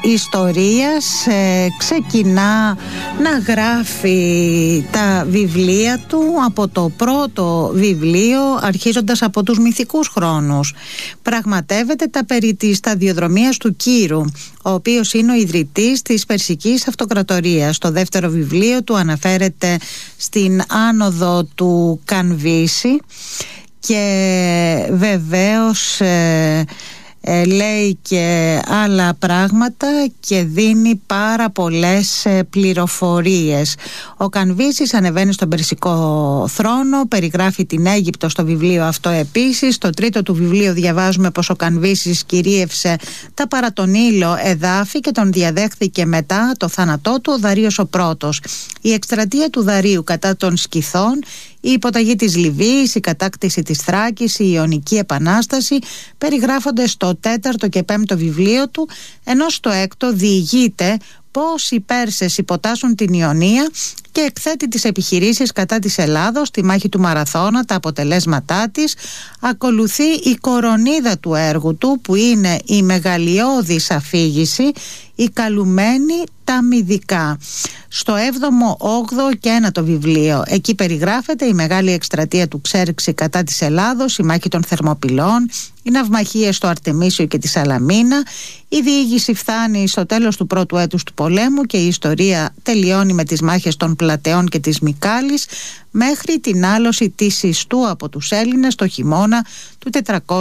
ιστορίας ξεκινά να γράφει τα βιβλία του από το πρώτο βιβλίο, αρχίζοντας από τους μυθικούς χρόνους. Πραγματεύεται τα περί της σταδιοδρομίας του Κύρου, ο οποίος είναι ο ιδρυτής της Περσικής Αυτοκρατορίας. Το δεύτερο βιβλίο του αναφέρεται στην άνοδο του Κανβίση και βεβαίως λέει και άλλα πράγματα και δίνει πάρα πολλές πληροφορίες. Ο Κανβίσης ανεβαίνει στον Περσικό θρόνο, περιγράφει την Αίγυπτο στο βιβλίο αυτό επίσης. Στο τρίτο του βιβλίο διαβάζουμε πως ο Κανβίσης κυρίευσε τα παρά τον ήλιο εδάφη και τον διαδέχθηκε μετά το θάνατό του ο Δαρείος ο πρώτος. Η εκστρατεία του Δαρείου κατά των Σκυθών, η υποταγή της Λιβύης, η κατάκτηση της Θράκης, η Ιωνική Επανάσταση περιγράφονται στο τέταρτο και πέμπτο βιβλίο του, ενώ στο έκτο διηγείται πώς οι Πέρσες υποτάσσουν την Ιωνία και εκθέτει τις επιχειρήσεις κατά της Ελλάδος, τη μάχη του Μαραθώνα, τα αποτελέσματά της. Ακολουθεί η κορονίδα του έργου του, που είναι η μεγαλειώδης αφήγηση, η καλουμένη τα Μυδικά. Στο 7ο, 8ο και 9ο βιβλίο, εκεί περιγράφεται η μεγάλη εκστρατεία του Ξέρξη κατά της Ελλάδος, η μάχη των Θερμοπυλών, οι ναυμαχίες στο Αρτεμίσιο και τη Σαλαμίνα. Η διήγηση φτάνει στο τέλος του πρώτου έτους του πολέμου και η ιστορία τελειώνει με τις μάχες των Πλατεών και της Μικάλης, μέχρι την άλωση της Ιστού από τους Έλληνες το χειμώνα του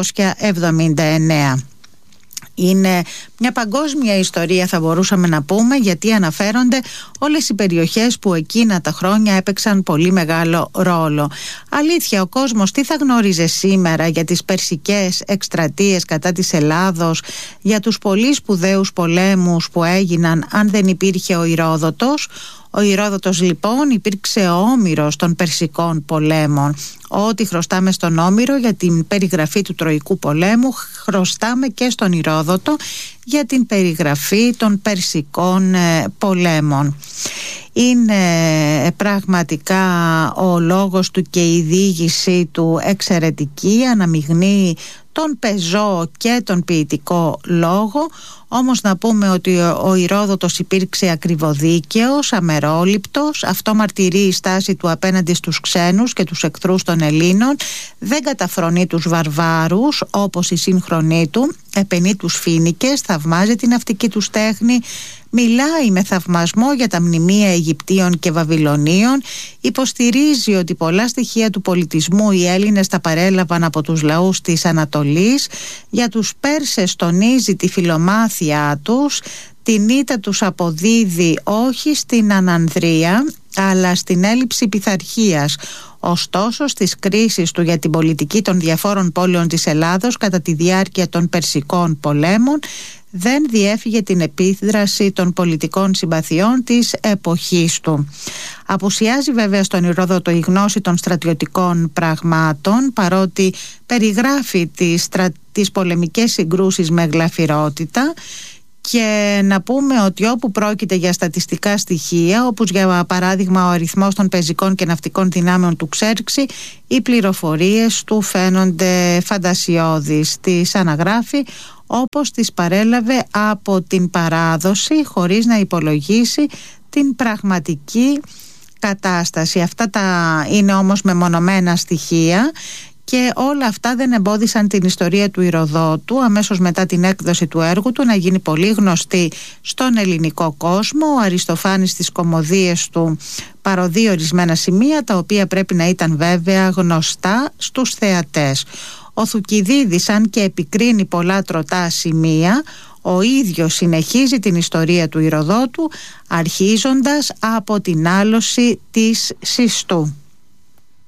479. Είναι μια παγκόσμια ιστορία, θα μπορούσαμε να πούμε, γιατί αναφέρονται όλες οι περιοχές που εκείνα τα χρόνια έπαιξαν πολύ μεγάλο ρόλο. Αλήθεια, ο κόσμος τι θα γνώριζε σήμερα για τις περσικές εκστρατείες κατά της Ελλάδος, για τους πολύ σπουδαίους πολέμους που έγιναν αν δεν υπήρχε ο Ηρόδοτος? Ο Ηρόδοτος λοιπόν υπήρξε ο όμηρος των περσικών πολέμων. Ό,τι χρωστάμε στον Όμηρο για την περιγραφή του Τροϊκού πολέμου, χρωστάμε και στον Ηρόδοτο για την περιγραφή των περσικών πολέμων. Είναι πραγματικά ο λόγος του και η διήγησή του εξαιρετική, αναμειγνύει τον πεζό και τον ποιητικό λόγο. Όμως να πούμε ότι ο Ηρόδοτος υπήρξε ακριβοδίκαιος, αμερόληπτος. Αυτό μαρτυρεί η στάση του απέναντι στους ξένους και τους εχθρούς των Ελλήνων. Δεν καταφρονεί τους βαρβάρους όπως οι σύγχρονοί του, επενεί τους φοίνικες, θαυμάζει την ναυτική τους τέχνη, μιλάει με θαυμασμό για τα μνημεία Αιγυπτίων και Βαβυλωνίων, υποστηρίζει ότι πολλά στοιχεία του πολιτισμού οι Έλληνες τα παρέλαβαν από τους λαούς της Ανατολής. Για τους Πέρσες τονίζει τη φιλομάθειά τους, την ήττα τους αποδίδει όχι στην ανανδρεία αλλά στην έλλειψη πειθαρχίας. Ωστόσο, στις κρίσεις του για την πολιτική των διαφόρων πόλεων της Ελλάδος κατά τη διάρκεια των περσικών πολέμων δεν διέφυγε την επίδραση των πολιτικών συμπαθειών της εποχής του. Απουσιάζει βέβαια στον Ηρόδοτο η γνώση των στρατιωτικών πραγμάτων, παρότι περιγράφει τις πολεμικές συγκρούσεις με γλαφυρότητα. Και να πούμε ότι όπου πρόκειται για στατιστικά στοιχεία, όπως για παράδειγμα ο αριθμός των πεζικών και ναυτικών δυνάμεων του Ξέρξη, οι πληροφορίες του φαίνονται φαντασιώδεις. Τις αναγράφει όπως τις παρέλαβε από την παράδοση, χωρίς να υπολογίσει την πραγματική κατάσταση. Αυτά είναι όμως μεμονωμένα στοιχεία. Και όλα αυτά δεν εμπόδισαν την ιστορία του Ηροδότου αμέσως μετά την έκδοση του έργου του να γίνει πολύ γνωστή στον ελληνικό κόσμο. Ο Αριστοφάνης στις κωμωδίες του παροδεί ορισμένα σημεία, τα οποία πρέπει να ήταν βέβαια γνωστά στους θεατές. Ο Θουκυδίδης, αν και επικρίνει πολλά τροτά σημεία, ο ίδιος συνεχίζει την ιστορία του Ηροδότου αρχίζοντας από την άλωση της Sistού.